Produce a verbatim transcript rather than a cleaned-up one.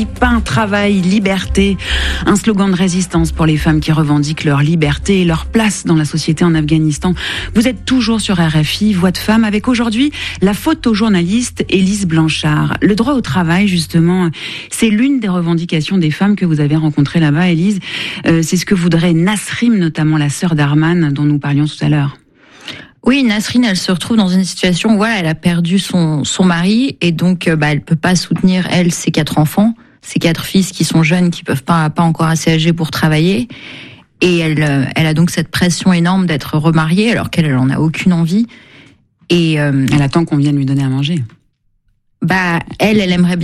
vie, pain, travail, liberté. Un slogan de résistance pour les femmes qui revendiquent leur liberté et leur place dans la société en Afghanistan. Vous êtes toujours sur R F I, Voix de Femmes, avec aujourd'hui la photojournaliste Élise Blanchard. Le droit au travail, justement, c'est l'une des revendications des femmes que vous avez rencontrées là-bas, Élise. Euh, c'est ce que voudrait Nasrim, notamment la sœur d'Arman, dont nous parlions tout à l'heure. Oui, Nasrine, elle se retrouve dans une situation où voilà, elle a perdu son son mari et donc bah elle peut pas soutenir elle ses quatre enfants, ses quatre fils qui sont jeunes, qui peuvent pas pas encore assez âgés pour travailler, et elle elle a donc cette pression énorme d'être remariée alors qu'elle elle en a aucune envie, et euh, elle attend qu'on vienne lui donner à manger. Bah elle elle aimerait bien